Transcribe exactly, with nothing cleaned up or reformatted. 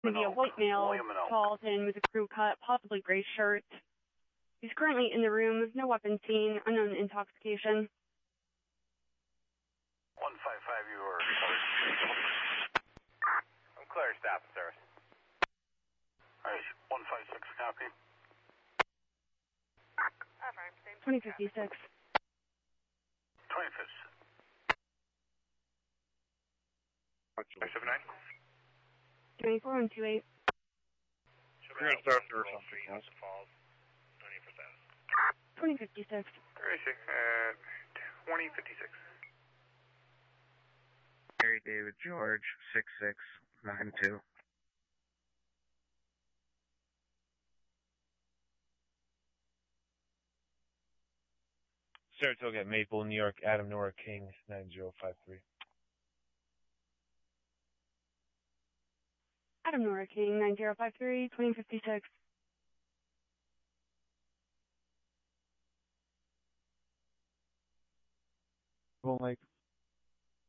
Maybe a white male called in with a crew cut, possibly gray shirt. He's currently in the room, no weapon seen, unknown intoxication. one five five, you are I'm clear, stop service. Alright, one five six, copy. twenty fifty-six. twenty fifty-six. five seven nine. twenty-four one two eight. We're going to start there or something. twenty fifty-six. Uh, twenty fifty-six. Harry David George, six six nine two. Saratoga at Maple, New York, Adam Nora King, nine zero five three. Adam Nora King, nine zero five three, twenty fifty-six. Well, Mike.